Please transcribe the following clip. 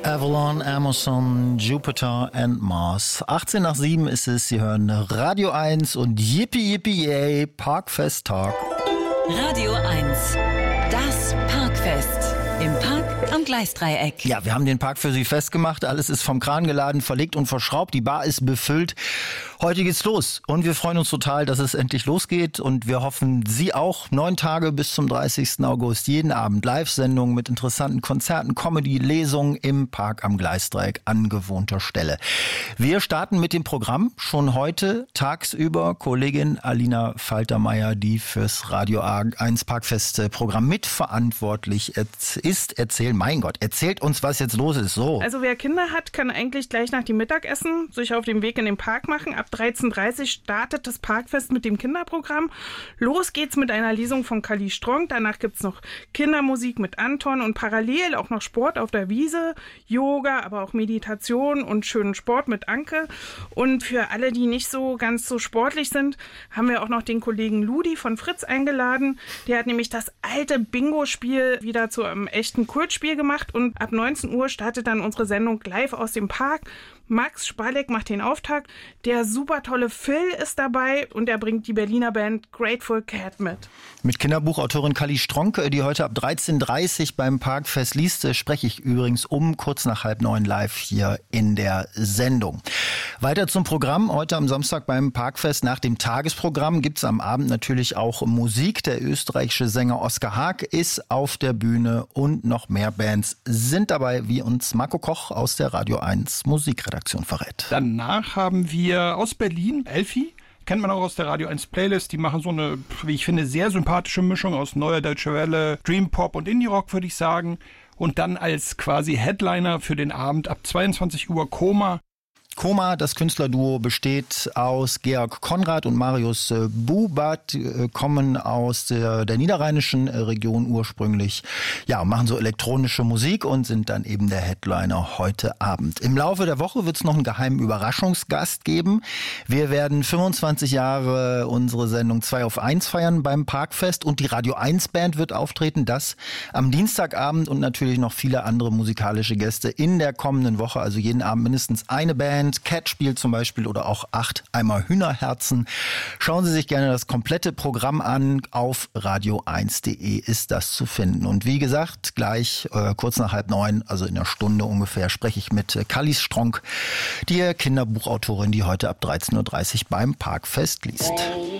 Avalon, Amazon, Jupiter and Mars. 18 nach 7 ist es. Sie hören Radio 1 und Yippie Yippie Yay, Parkfest Talk. Radio 1, das Parkfest. Im Park am Gleisdreieck. Ja, wir haben den Park für Sie festgemacht. Alles ist vom Kran geladen, verlegt und verschraubt. Die Bar ist befüllt. Heute geht's los. Und wir freuen uns total, dass es endlich losgeht. Und wir hoffen, Sie auch. 9 Tage bis zum 30. August. Jeden Abend Live-Sendungen mit interessanten Konzerten, Comedy, Lesungen im Park am Gleisdreieck an gewohnter Stelle. Wir starten mit dem Programm. Schon heute tagsüber Kollegin Alina Faltermeier, die fürs Radio 1 Parkfest-Programm mitverantwortlich ist. Erzählt uns, was jetzt los ist. So. Also wer Kinder hat, kann eigentlich gleich nach dem Mittagessen sich auf den Weg in den Park machen. Ab 13:30 Uhr startet das Parkfest mit dem Kinderprogramm. Los geht's mit einer Lesung von Kali Strong. Danach gibt's noch Kindermusik mit Anton und parallel auch noch Sport auf der Wiese, Yoga, aber auch Meditation und schönen Sport mit Anke. Und für alle, die nicht so ganz so sportlich sind, haben wir auch noch den Kollegen Ludi von Fritz eingeladen. Der hat nämlich das alte Bingo-Spiel wieder zu einem echten Kurzspiel gemacht und ab 19 Uhr startet dann unsere Sendung live aus dem Park. Max Spalek macht den Auftakt. Der super tolle Phil ist dabei und er bringt die Berliner Band Grateful Cat mit. Mit Kinderbuchautorin Kali Stronke, die heute ab 13:30 Uhr beim Parkfest liest, spreche ich übrigens kurz nach 8:30 live hier in der Sendung. Weiter zum Programm. Heute am Samstag beim Parkfest nach dem Tagesprogramm gibt es am Abend natürlich auch Musik. Der österreichische Sänger Oskar Haag ist auf der Bühne und noch mehr Bands sind dabei, wie uns Marco Koch aus der Radio 1 Musikredaktion verrät. Danach haben wir aus Berlin Elfi. Kennt man auch aus der Radio 1 Playlist. Die machen so eine, wie ich finde, sehr sympathische Mischung aus neuer Deutsche Welle, Dream Pop und Indie Rock, würde ich sagen. Und dann als quasi Headliner für den Abend ab 22 Uhr Koma. Koma, das Künstlerduo, besteht aus Georg Konrad und Marius Bubat, kommen aus der niederrheinischen Region ursprünglich, ja, machen so elektronische Musik und sind dann eben der Headliner heute Abend. Im Laufe der Woche wird es noch einen geheimen Überraschungsgast geben. Wir werden 25 Jahre unsere Sendung 2 auf 1 feiern beim Parkfest und die Radio 1 Band wird auftreten, das am Dienstagabend und natürlich noch viele andere musikalische Gäste in der kommenden Woche, also jeden Abend mindestens eine Band. Cat spielt zum Beispiel oder auch 8 Eimer Hühnerherzen. Schauen Sie sich gerne das komplette Programm an. Auf radio1.de ist das zu finden. Und wie gesagt, gleich kurz nach 8:30, also in einer Stunde ungefähr, spreche ich mit Kali Strong, die Kinderbuchautorin, die heute ab 13:30 Uhr beim Parkfest liest.